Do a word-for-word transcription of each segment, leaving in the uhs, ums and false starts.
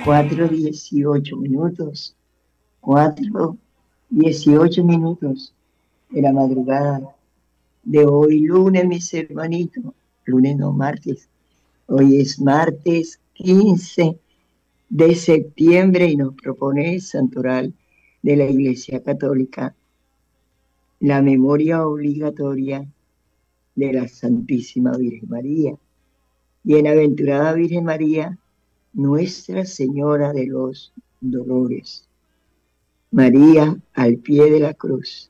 cuatro dieciocho minutos, cuatro dieciocho minutos de la madrugada de hoy, lunes, mis hermanitos, lunes no, martes. Hoy es martes quince de septiembre y nos propone el santoral de la Iglesia Católica la memoria obligatoria de la Santísima Virgen María. Bienaventurada Virgen María, Nuestra Señora de los Dolores. María al pie de la cruz.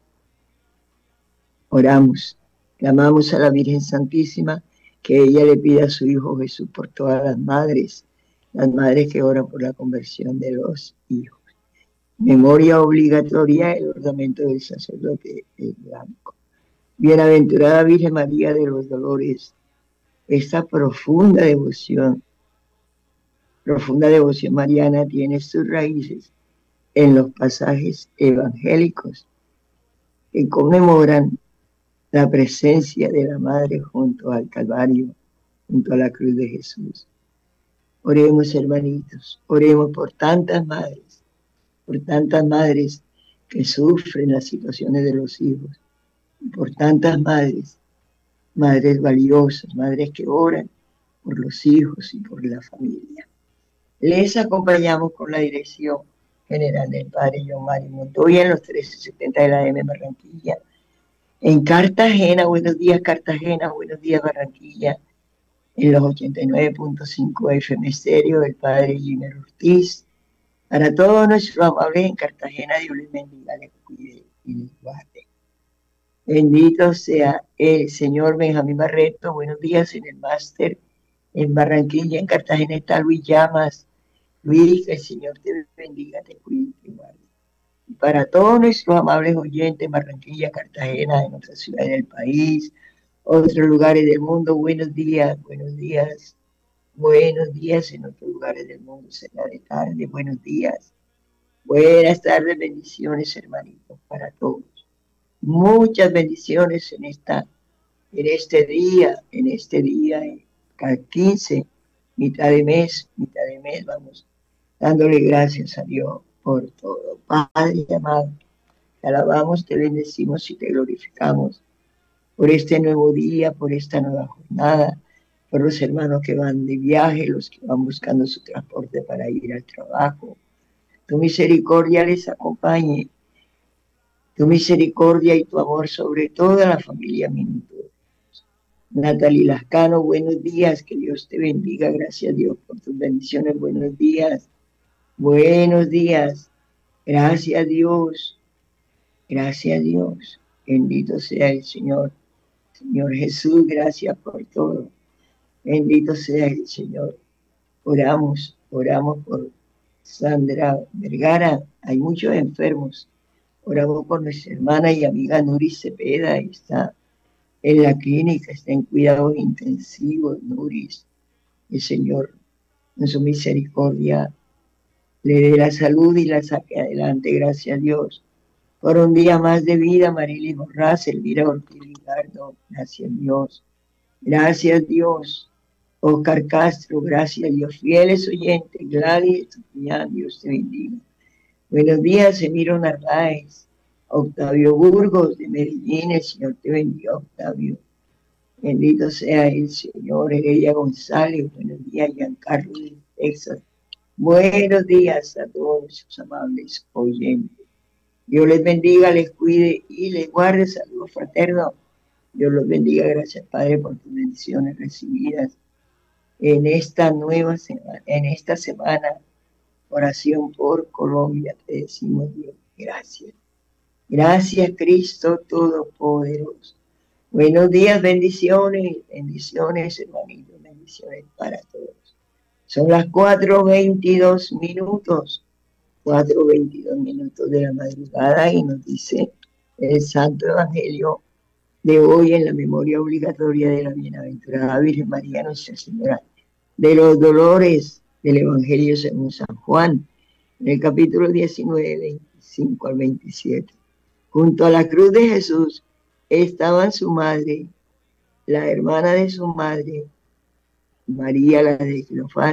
Oramos, clamamos a la Virgen Santísima que ella le pida a su Hijo Jesús por todas las madres, las madres que oran por la conversión de los hijos. Memoria obligatoria del ornamento del sacerdote el blanco. Bienaventurada Virgen María de los Dolores, esta profunda devoción, profunda devoción mariana tiene sus raíces en los pasajes evangélicos que conmemoran la presencia de la Madre junto al Calvario, junto a la cruz de Jesús. Oremos, hermanitos, oremos por tantas madres, por tantas madres que sufren las situaciones de los hijos, y por tantas madres, madres valiosas, madres que oran por los hijos y por la familia. Les acompañamos con la dirección general del Padre John Mario Montoya en los trece setenta de la M Barranquilla. En Cartagena, buenos días Cartagena, buenos días Barranquilla, en los ochenta y nueve punto cinco F M Estéreo del Padre Jimmer Ortiz. Para todos nuestros amables en Cartagena, Dios les bendiga, les cuide y les guarde. Bendito sea el Señor Benjamín Barreto, buenos días en el máster en Barranquilla, en Cartagena está Luis Llamas. Luis, que el Señor te bendiga, te cuide y te guarde. Y para todos nuestros amables oyentes, Barranquilla, Cartagena, en otras ciudades del país, otros lugares del mundo, buenos días, buenos días, buenos días en otros lugares del mundo, será de tarde, buenos días, buenas tardes, bendiciones, hermanitos, para todos. Muchas bendiciones en esta, en este día, en este día, cada quince, mitad de mes, mitad de mes, vamos dándole gracias a Dios por todo. Padre amado, te alabamos, te bendecimos y te glorificamos por este nuevo día, por esta nueva jornada, por los hermanos que van de viaje, los que van buscando su transporte para ir al trabajo. Tu misericordia les acompañe, tu misericordia y tu amor sobre toda la familia Minuto. Natalie Lascano, buenos días, que Dios te bendiga, gracias a Dios por tus bendiciones, buenos días. Buenos días, gracias a Dios, gracias a Dios, bendito sea el Señor, Señor Jesús, gracias por todo, bendito sea el Señor. Oramos, oramos por Sandra Vergara, hay muchos enfermos, oramos por nuestra hermana y amiga Nuri Cepeda, está en la clínica, está en cuidados intensivos, Nuris, el Señor en su misericordia le dé la salud y la saque adelante, gracias a Dios. Por un día más de vida, Marilis Borrás, Elvira Ortiz Ligardo, gracias a Dios. Gracias Dios. Oscar Castro, gracias a Dios. Fieles oyentes, Gladys, Dios te bendiga. Buenos días, Emiro Narváez, Octavio Burgos de Medellín, el Señor te bendiga, Octavio. Bendito sea el Señor. Heredia González, buenos días, Giancarlo de Texas. Buenos días a todos sus amables oyentes. Dios les bendiga, les cuide y les guarde. Saludos fraternos. Dios los bendiga. Gracias, Padre, por tus bendiciones recibidas en esta nueva semana, en esta semana. Oración por Colombia. Te decimos, Dios, gracias. Gracias, Cristo Todopoderoso. Buenos días, bendiciones, bendiciones, hermanitos, bendiciones para todos. Son las cuatro veintidós minutos, cuatro veintidós minutos de la madrugada y nos dice el Santo Evangelio de hoy en la memoria obligatoria de la Bienaventurada Virgen María Nuestra Señora de los Dolores del Evangelio según San Juan, en el capítulo diecinueve, veinticinco al veintisiete. Junto a la cruz de Jesús estaban su madre, la hermana de su madre, María la de Cleofás,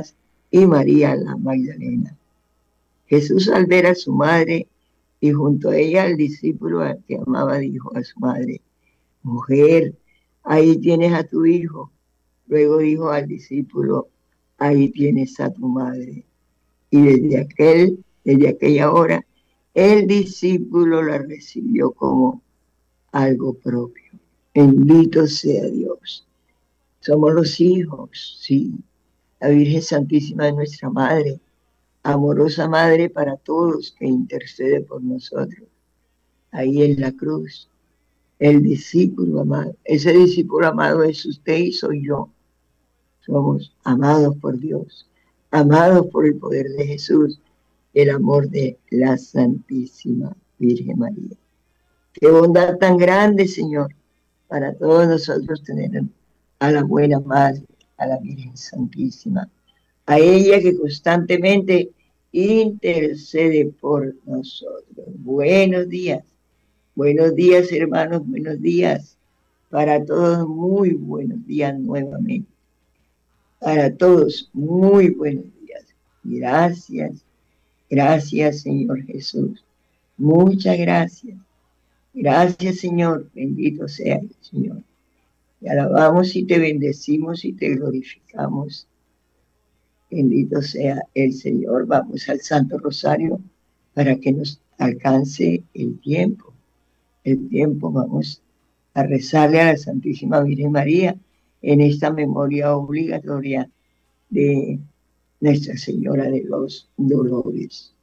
y María la Magdalena. Jesús, al ver a su madre y junto a ella al discípulo al que amaba, dijo a su madre: mujer, ahí tienes a tu hijo. Luego dijo al discípulo: ahí tienes a tu madre. Y desde aquel, desde aquella hora, el discípulo la recibió como algo propio. Bendito sea Dios. Somos los hijos, sí. La Virgen Santísima es nuestra Madre, amorosa Madre para todos, que intercede por nosotros. Ahí en la cruz, el discípulo amado. Ese discípulo amado es usted y soy yo. Somos amados por Dios, amados por el poder de Jesús, el amor de la Santísima Virgen María. Qué bondad tan grande, Señor, para todos nosotros tener a la buena Madre, a la Virgen Santísima, a ella que constantemente intercede por nosotros. Buenos días, buenos días, hermanos, buenos días. Para todos, muy buenos días nuevamente. Para todos, muy buenos días. Gracias, gracias, Señor Jesús. Muchas gracias. Gracias, Señor. Bendito sea el Señor. Te alabamos y te bendecimos y te glorificamos. Bendito sea el Señor. Vamos al Santo Rosario para que nos alcance el tiempo. El tiempo vamos a rezarle a la Santísima Virgen María en esta memoria obligatoria de Nuestra Señora de los Dolores.